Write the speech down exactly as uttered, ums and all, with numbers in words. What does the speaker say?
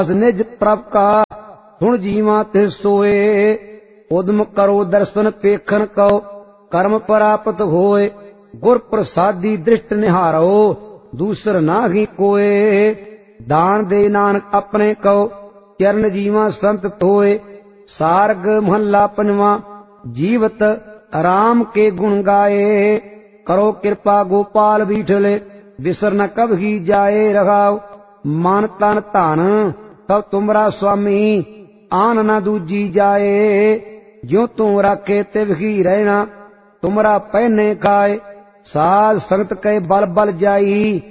निज प्रभ का सुन जीवा ते सोए। उदम करो दर्शन पेखन कहो कर्म प्राप्त होए। गुर प्रसादी दृष्ट निहारो दूसर नाही कोए। दान दे नानक अपने कहो चरण जीवा संत तोए। सारग महला पंजवा जीवत राम के गुण गाए। करो कृपा गोपाल बीठले बिसर न कब ही जाए। रघाओ मन तन धन तब तुमरा स्वामी आन न दूजी जाए। ज्यों तुम राखे तिव ही रहना तुमरा पहने खाए। साध संगत के बल बल जाई